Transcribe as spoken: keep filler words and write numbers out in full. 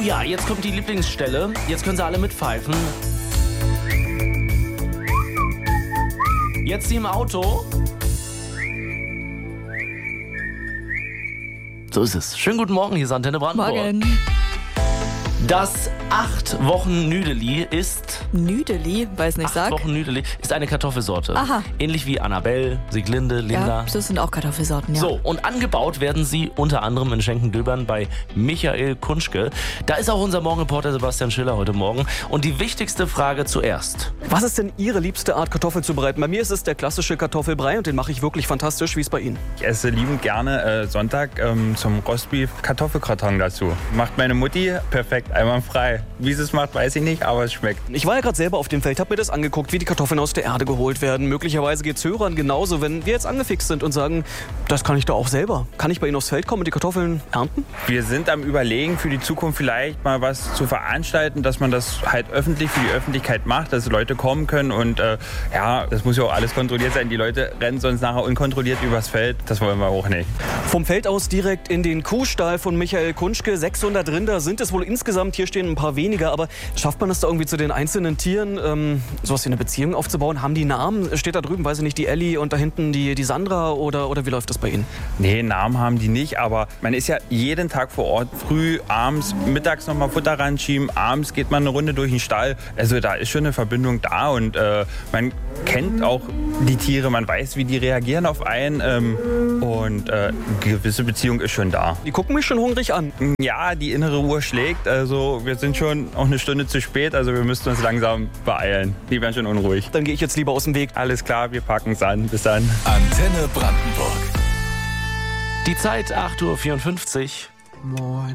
ja, jetzt kommt die Lieblingsstelle. Jetzt können sie alle mitpfeifen. Jetzt die im Auto. So ist es. Schönen guten Morgen, hier ist Antenne Brandenburg. Morgen. Das acht Wochen Nüdeli ist... Nüdeli? Weiß nicht, sag. acht Wochen Nüdeli ist eine Kartoffelsorte. Aha. Ähnlich wie Annabelle, Sieglinde, Linda. Ja, das sind auch Kartoffelsorten, ja. So, und angebaut werden sie unter anderem in Schenkendöbern bei Michael Kunschke. Da ist auch unser Morgenreporter Sebastian Schiller heute Morgen. Und die wichtigste Frage zuerst. Was ist denn Ihre liebste Art, Kartoffeln zu bereiten? Bei mir ist es der klassische Kartoffelbrei und den mache ich wirklich fantastisch. Wie ist es bei Ihnen? Ich esse liebend gerne äh, Sonntag ähm, zum Rostbeef Kartoffelgratin dazu. Macht meine Mutti perfekt, einwandfrei. Wie sie es macht, weiß ich nicht, aber es schmeckt. Ich war ja gerade selber auf dem Feld, habe mir das angeguckt, wie die Kartoffeln aus der Erde geholt werden. Möglicherweise geht es Hörern genauso, wenn wir jetzt angefixt sind und sagen, das kann ich doch auch selber. Kann ich bei Ihnen aufs Feld kommen und die Kartoffeln ernten? Wir sind am Überlegen, für die Zukunft vielleicht mal was zu veranstalten, dass man das halt öffentlich für die Öffentlichkeit macht, dass Leute kommen können und äh, ja, das muss ja auch alles kontrolliert sein. Die Leute rennen sonst nachher unkontrolliert übers Feld. Das wollen wir auch nicht. Vom Feld aus direkt in den Kuhstall von Michael Kunschke. sechshundert Rinder sind es wohl insgesamt. Hier stehen ein paar weniger, aber schafft man es da irgendwie zu den einzelnen Tieren, ähm, sowas wie eine Beziehung aufzubauen? Haben die Namen? Steht da drüben, weiß ich nicht, die Elli und da hinten die, die Sandra oder, oder wie läuft das bei Ihnen? Nee, Namen haben die nicht, aber man ist ja jeden Tag vor Ort. Früh, abends, mittags nochmal Futter ranschieben, abends geht man eine Runde durch den Stall. Also da ist schon eine Verbindung da und äh, man kennt auch die Tiere, man weiß, wie die reagieren auf einen ähm, und äh, eine gewisse Beziehung ist schon da. Die gucken mich schon hungrig an. Ja, die innere Uhr schlägt, also wir sind schon auch eine Stunde zu spät, also wir müssten uns langsam beeilen. Die werden schon unruhig. Dann gehe ich jetzt lieber aus dem Weg. Alles klar, wir packen es an. Bis dann. Antenne Brandenburg. Die Zeit acht Uhr vierundfünfzig. Moin.